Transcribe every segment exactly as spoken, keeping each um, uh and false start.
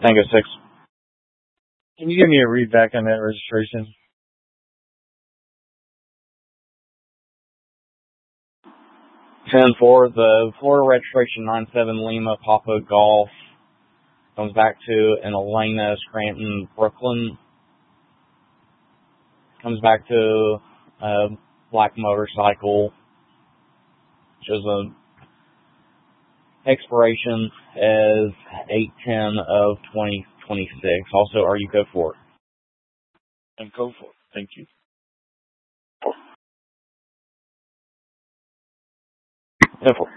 Tango six. Can you give me a read back on that registration? ten four, the Florida registration nine seven Lima Papa Golf comes back to an Elena Scranton, Brooklyn. Comes back to a black motorcycle. Shows a expiration as eight ten of twenty twenty-six. Also, are you code four? I'm code four. Thank you. Code four.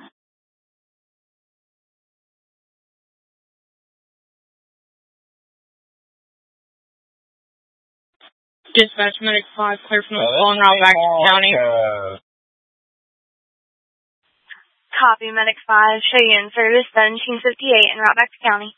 Dispatch Medic five, clear from the phone route back to county. Copy, Medic five, show you in service seventeen fifty-eight and route back to county.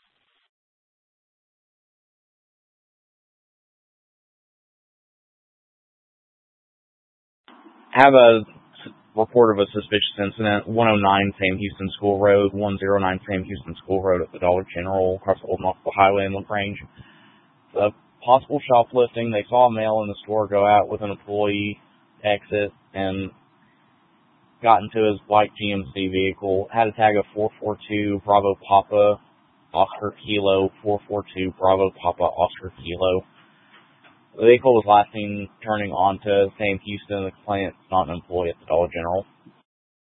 Have a report of a suspicious incident. one oh nine Sam Houston School Road, one oh nine Sam Houston School Road at the Dollar General across the Old Knoxville Highway in LaGrange. Uh, possible shoplifting. They saw a male in the store go out with an employee, exit, and got into his white G M C vehicle. Had a tag of four four two Bravo Papa Oscar Kilo, four four two Bravo Papa Oscar Kilo. The vehicle was last seen turning onto Sam Houston. The complainant's not an employee at the Dollar General.